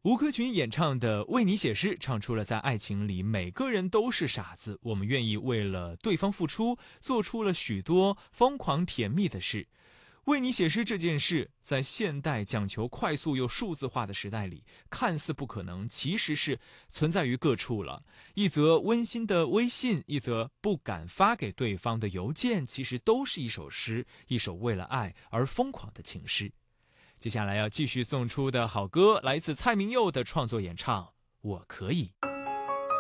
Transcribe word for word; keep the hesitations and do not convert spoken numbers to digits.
吴克群演唱的《为你写诗》唱出了在爱情里每个人都是傻子，我们愿意为了对方付出，做出了许多疯狂甜蜜的事。为你写诗这件事，在现代讲求快速又数字化的时代里，看似不可能，其实是存在于各处了。一则温馨的微信，一则不敢发给对方的邮件，其实都是一首诗，一首为了爱而疯狂的情诗。接下来要继续送出的好歌，来自蔡明佑的创作演唱《我可以》。